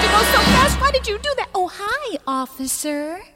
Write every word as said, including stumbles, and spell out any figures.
to go so fast? Why did you do that? Oh, hi, officer.